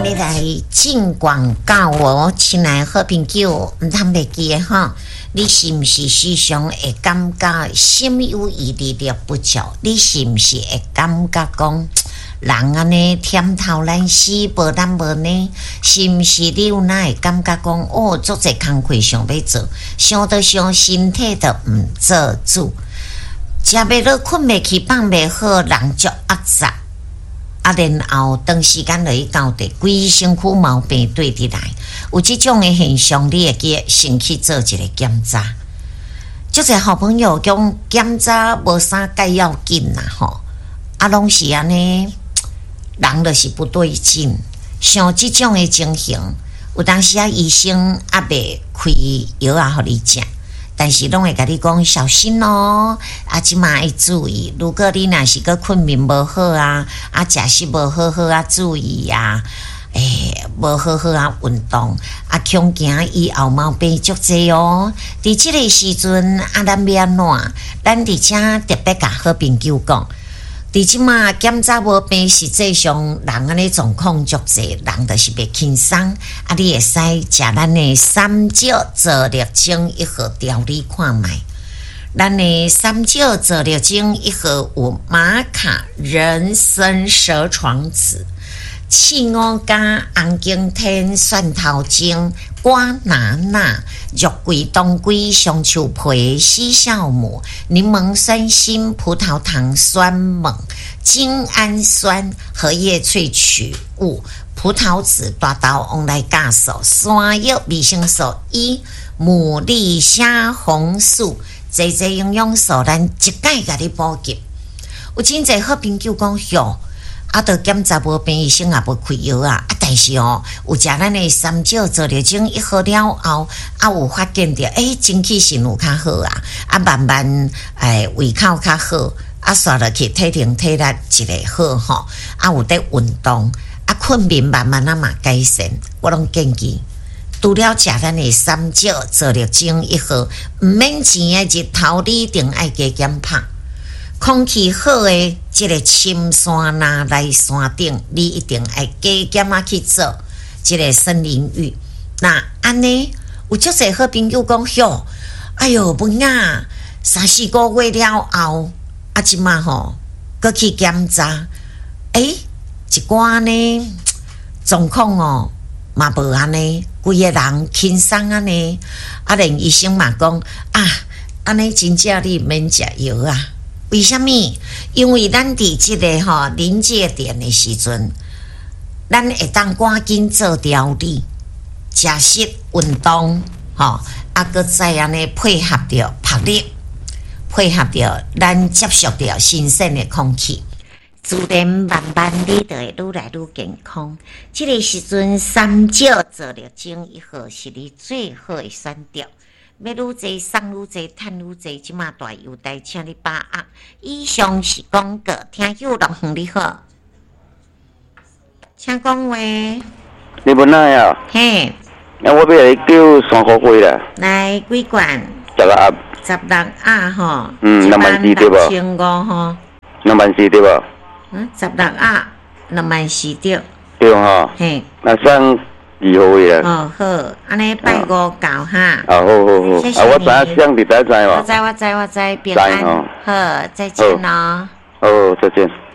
要来进广告哦，亲爱好朋友，唔通袂记哈。你是毋是时常会感觉心有余力的不足？你是毋是会感觉讲人安尼甜头难死，无咱无呢？是毋是你有哪会感觉讲哦，做者工课想要做，想到想身体都唔做主，食袂落，困袂去，放袂好，人足压榨。然后长时间落去到底，规身躯毛病对得来，有这种的现象，你会记先去做一个检查。就是好朋友讲检查无啥介要紧啦吼，拢是安尼，人就是不对劲。像这种的情形，有当时医生袂开药互你食。但是拢会甲你讲小心哦，即马要注意。如果你若是个困眠无好啊，食食无好好注意啊，无好好运动，恐惊以后毛病足济哦。伫即个时阵咱要安怎？咱伫遮特别甲好朋友讲。伫即马检查无病，实际上人安尼状况足济，人就是袂轻松。你会使食咱的三椒做热精1盒调理看卖。咱的三椒做热精1盒有玛卡、人参、蛇床子、刺五加、红景天、蒜头精、瓜拿纳、肉桂、冬桂、香树皮、西酵母、柠檬酸锌、葡萄糖酸锰、精氨酸、荷叶萃取物、葡萄籽、大豆往来酵素、山药、维生素 E、牡蛎虾红素，这营养素咱一概甲你补给。有真侪好朋友讲哟。到检查无病，医生也无开药啊。但是有食咱的三椒做热精1盒了后，有发现着，精气神有较好啊。慢慢胃口较好，刷落去体能体力一个好吼。有在运动，困眠慢慢嘛改善。我拢建议，除了食咱的三椒做热精1盒，毋免钱的日头你一定爱加减拍。空气好的这个深山呐，来山顶，你一定要加减去做这个森林浴。那安尼有足侪好朋友讲哟，哎哟，问啊，3、4个月了后，即马吼，搁去检查，一寡呢状况哦，嘛无安尼，规个人轻松安尼，连医生嘛讲安尼真正你免食药啊。为什么？因为咱伫即个临界点的时阵，咱会当赶紧做调理、食食、运动，搁再安尼配合着拍力，配合着咱接触着新鲜的空气，自然慢慢你就会愈来愈健康。即个时阵，三椒做热精1盒是你最好的选择。要愈济送愈济，趁愈济，即马大优待，请你把握。以上是广告，听友乐园你好，请讲话。 你本来啊？ 嘿。 我要来叫3个月啦。 来几罐 ？16盒。 16盒吼。 24000对无 ？25000吼。 24000对无 ？16盒24000对。 对吼。 嘿。 那送2号位啦。 好，安尼拜5到哈。 好。 谢谢你。 我知影乡你知嘛？ 我知，平安。好，再见咯。 好，再见。